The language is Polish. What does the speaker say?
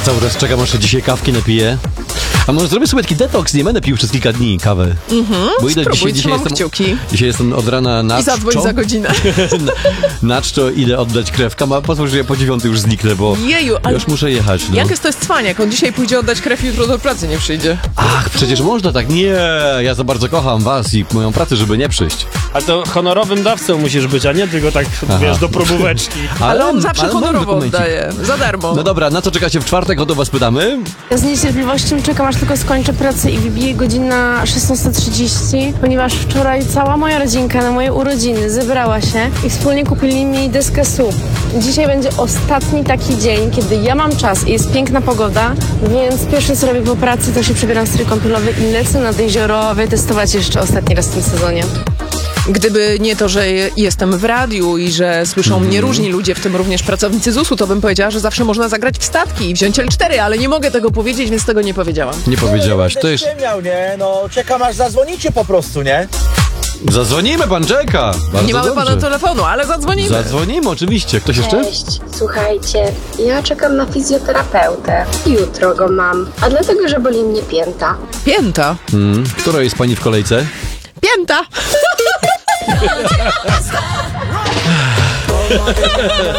Cały czas czekam, aż się dzisiaj kawki napiję. A może zrobię sobie taki detoks, nie będę pił przez kilka dni kawę. Bo idę dzisiaj jestem od rana na i zadzwoń za godzinę. Na czczo idę oddać krew. Kama, pozwól, że ja po 9 już zniknę, bo Jeju, ale już muszę jechać. No. Jankes to jest cwaniak, on dzisiaj pójdzie oddać krew i jutro do pracy nie przyjdzie. Ach, przecież można tak. Nie, ja za bardzo kocham was i moją pracę, żeby nie przyjść. A to honorowym dawcą musisz być, a nie tylko tak, wiesz, do probóweczki. Ale on zawsze honorowo oddaje, za darmo. No dobra, na co czekacie w czwartek? O to was pytamy. Ja z niecierpliwością czekam, aż tylko skończę pracę i wybije godzina 16:30, ponieważ wczoraj cała moja rodzinka na moje urodziny zebrała się i wspólnie kupili mi deskę SUV. Dzisiaj będzie ostatni taki dzień, kiedy ja mam czas i jest piękna pogoda, więc pierwsze co robię po pracy, to się przebieram w strój kąpielowy i lecę nad jezioro wytestować jeszcze ostatni raz w tym sezonie. Gdyby nie to, że jestem w radiu i że słyszą mnie różni ludzie, w tym również pracownicy ZUS-u, to bym powiedziała, że zawsze można zagrać w statki i wziąć L4, ale nie mogę tego powiedzieć, więc tego nie powiedziałam. Nie powiedziałaś. To jest... nie? No, czekam aż zadzwonicie po prostu, nie? Zadzwonimy, pan czeka. Bardzo nie mamy dobrze. pana telefonu, ale zadzwonimy. Zadzwonimy, oczywiście. Ktoś jeszcze? Cześć, słuchajcie, ja czekam na fizjoterapeutę. Jutro go mam, a dlatego, że boli mnie pięta. Pięta? Która jest pani w kolejce? Pięta!